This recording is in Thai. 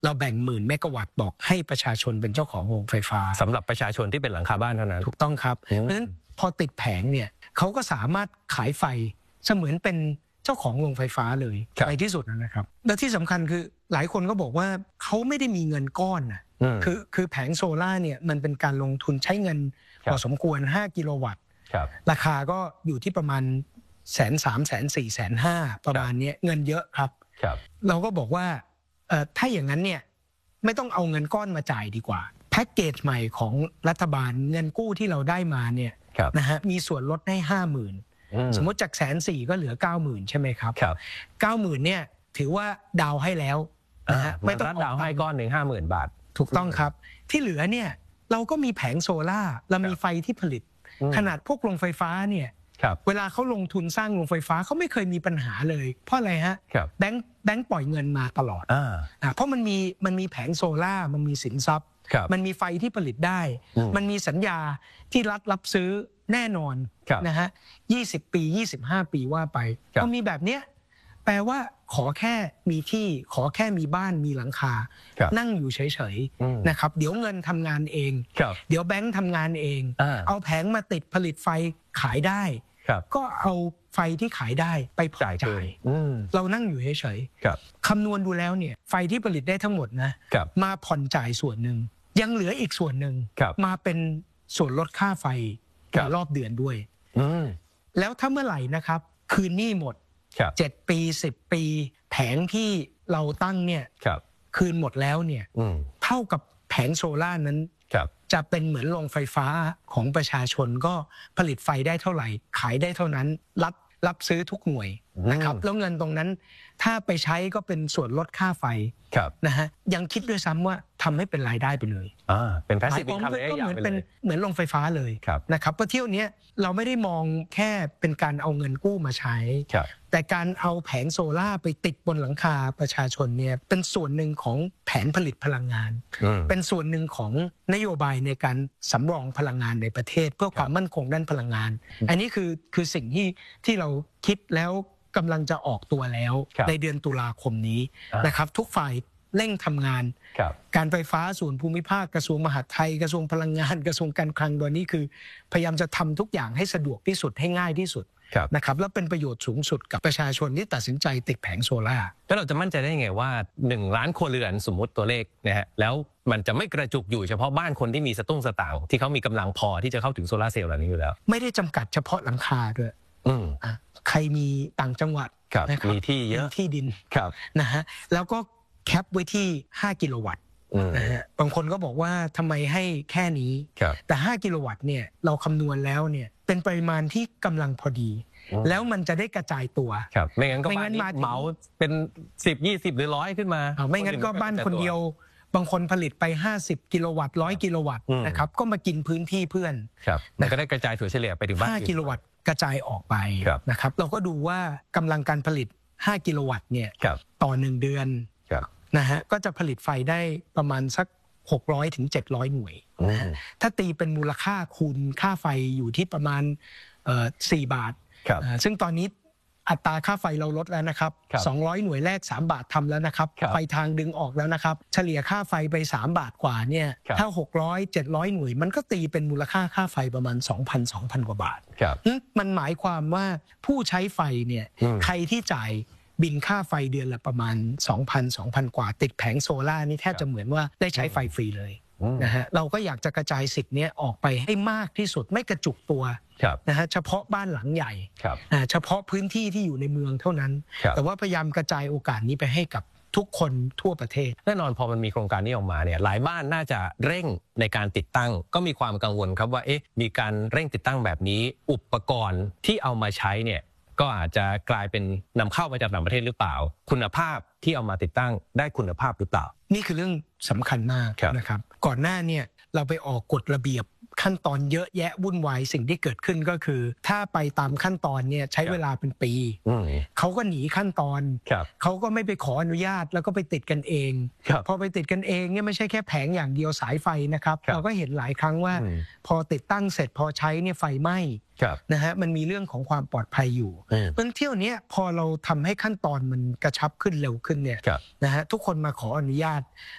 เราแบ่ง10,000 เมกะวัตต์บอกให้ประชาชนเป็นเจ้าของโรงไฟฟ้าสำหรับประชาชนที่เป็นหลังคาบ้านเท่านั้นถูกต้องครับเพราะฉะนั้นพอติดแผงเนี่ยเขาก็สามารถขายไฟเสมือนเป็นเจ้าของโรงไฟฟ้าเลยในที่สุดนะครับและที่สำคัญคือหลายคนก็บอกว่าเขาไม่ได้มีเงินก้อนนะคือแผงโซล่าเนี่ยมันเป็นการลงทุนใช้เงินพอสมควร5กิโลวัตต์ราคาก็อยู่ที่ประมาณ130,000 140,000 150,000ประมาณนี้เงินเยอะครับเราก็บอกว่าถ้าอย่างนั้นเนี่ยไม่ต้องเอาเงินก้อนมาจ่ายดีกว่าแพ็กเกจใหม่ของรัฐบาลเงินกู้ที่เราได้มาเนี่ยนะฮะมีส่วนลดให้ 50,000 สมมติจาก140,000ก็เหลือ 90,000 ใช่ไหมครับ 90,000 เนี่ยถือว่าดาวให้แล้วนะฮะไม่ต้องดาวให้ก้อนหนึ่ง 50,000 บาทถูกต้องครับที่เหลือเนี่ยเราก็มีแผงโซล่าเรามีไฟที่ผลิตขนาดพวกโรงไฟฟ้าเนี่ยเวลาเขาลงทุนสร้างโรงไฟฟ้าเขาไม่เคยมีปัญหาเลยเพราะอะไรฮะแบงก์ปล่อยเงินมาตลอดเพราะมันมีแผงโซล่ามันมีสินทรัพย์มันมีไฟที่ผลิตได้มันมีสัญญาที่รัฐรับซื้อแน่นอนนะฮะ20 ปี25 ปีว่าไปพอมีแบบเนี้ยแปลว่าขอแค่มีที่ขอแค่มีบ้านมีหลังคานั่งอยู่เฉยๆนะครับเดี๋ยวเงินทำงานเองเดี๋ยวแบงค์ทำงานเองเอาแผงมาติดผลิตไฟขายได้ก็เอาไฟที่ขายได้ไปผ่อนจ่ายเรานั่งอยู่เฉยๆคำนวณดูแล้วเนี่ยไฟที่ผลิตได้ทั้งหมดนะมาผ่อนจ่ายส่วนหนึ่งยังเหลืออีกส่วนหนึ่งมาเป็นส่วนลดค่าไฟในรอบเดือนด้วยแล้วถ้าเมื่อไหร่นะครับคืนหนี้หมด7 ปี10 ปีแผงที่เราตั้งเนี่ยคืนหมดแล้วเนี่ยเท่ากับแผงโซล่านั้นจะเป็นเหมือนโรงไฟฟ้าของประชาชนก็ผลิตไฟได้เท่าไหร่ขายได้เท่านั้นรับซื้อทุกหน่วยนะครับแล้วเงินตรงนั้นถ้าไปใช้ก็เป็นส่วนลดค่าไฟนะฮะยังคิดด้วยซ้ำว่าทำให้เป็นรายได้ไปเลยเป็นแพสซีฟอินคัมระยะยาวไปเลยเหมือนโรงไฟฟ้าเลยนะครับเพราะเที่ยวนี้เราไม่ได้มองแค่เป็นการเอาเงินกู้มาใช้แต่การเอาแผงโซล่าไปติดบนหลังคาประชาชนเนี่ยเป็นส่วนหนึ่งของแผนผลิตพลังงานเป็นส่วนหนึ่งของนโยบายในการสำรองพลังงานในประเทศเพื่อความมั่นคงด้านพลังงานอันนี้คือสิ่งที่เราคิดแล้วกำลังจะออกตัวแล้วในเดือนตุลาคมนี้นะครับทุกฝ่ายเร่งทำงานการไฟฟ้าส่วนภูมิภาคกระทรวงมหาดไทยกระทรวงพลังงานกระทรวงการคลังตัวนี้คือพยายามจะทำทุกอย่างให้สะดวกที่สุดให้ง่ายที่สุดนะครับแล้วเป็นประโยชน์สูงสุดกับประชาชนที่ตัดสินใจติดแผงโซล่าแล้วเราจะมั่นใจได้ไงว่า1 ล้านครัวเรือนสมมติตัวเลขนะฮะแล้วมันจะไม่กระจุกอยู่เฉพาะบ้านคนที่มีสตุ้งสตางค์ที่เขามีกำลังพอที่จะเข้าถึงโซล่าเซลล์เหล่านี้อยู่แล้วไม่ได้จำกัดเฉพาะหลังคาด้วยใครมีต่างจังหวัดมีที่เยอะที่ดินนะฮะแล้วก็แคปไว้ที่5 กิโลวัตต์นะฮะบางคนก็บอกว่าทำไมให้แค่นี้แต่5 กิโลวัตต์เนี่ยเราคำนวณแล้วเนี่ยเป็นปริมาณที่กำลังพอดีแล้วมันจะได้กระจายตัวไม่งั้นก็บ้านเหมาเป็น10 20หรือ100ขึ้นมาไม่งั้นก็บ้านคนเดียวบางคนผลิตไป50 กิโลวัตต์100 กิโลวัตต์นะครับก็มากินพื้นที่เพื่อนมันก็ได้กระจายถั่วเฉลี่ยไปถึงบ้าน 5 กิโลวัตต์กระจายออกไปนะครับเราก็ดูว่ากำลังการผลิต5 กิโลวัตต์เนี่ยต่อ1 เดือนนะฮะก็จะผลิตไฟได้ประมาณสัก600 ถึง 700 หน่วยถ้าตีเป็นมูลค่าคูณค่าไฟอยู่ที่ประมาณ4 บาทซึ่งตอนนี้อัตราค่าไฟเราลดแล้วนะครับ200 หน่วยแรก3 บาททำแล้วนะครับไฟทางดึงออกแล้วนะครับเฉลี่ยค่าไฟไป3 บาทกว่าเนี่ยถ้า600 700 หน่วยมันก็ตีเป็นมูลค่าค่าไฟประมาณ 2,000 กว่าบาทมันหมายความว่าผู้ใช้ไฟเนี่ยใครที่จ่ายบินค่าไฟเดือนละประมาณ 2,000 กว่าติดแผงโซล่านี่แทบจะเหมือนว่าได้ใช้ไฟฟรีเลยนะฮะเราก็อยากจะกระจายสิทธิ์นี้ออกไปให้มากที่สุดไม่กระจุกตัวนะฮะเฉพาะบ้านหลังใหญ่เฉพาะพื้นที่ที่อยู่ในเมืองเท่านั้นแต่ว่าพยายามกระจายโอกาสนี้ไปให้กับทุกคนทั่วประเทศแน่นอนพอมันมีโครงการนี้ออกมาเนี่ยหลายบ้านน่าจะเร่งในการติดตั้งก็มีความกังวลครับว่ามีการเร่งติดตั้งแบบนี้อุปกรณ์ที่เอามาใช้เนี่ยก็อาจจะกลายเป็นนำเข้ามาจากต่างประเทศหรือเปล่าคุณภาพที่เอามาติดตั้งได้คุณภาพหรือเปล่านี่คือเรื่องสำคัญมากนะครับก่อนหน้าเนี่ยเราไปออกกฎระเบียบขั้นตอนเยอะแยะวุ่นวายสิ่งที่เกิดขึ้นก็คือถ้าไปตามขั้นตอนเนี่ยใช้เวลาเป็นปีเขาก็หนีขั้นตอนเขาก็ไม่ไปขออนุญาตแล้วก็ไปติดกันเองพอไปติดกันเองเนี่ยไม่ใช่แค่แผงอย่างเดียวสายไฟนะครับเราก็เห็นหลายครั้งว่าพอติดตั้งเสร็จพอใช้เนี่ยไฟไหม้นะฮะมันมีเรื่องของความปลอดภัยอยู่เพราะเที่ยวนี้พอเราทำให้ขั้นตอนมันกระชับขึ้นเร็วขึ้นเนี่ยนะฮะทุกคนมาขออนุญาต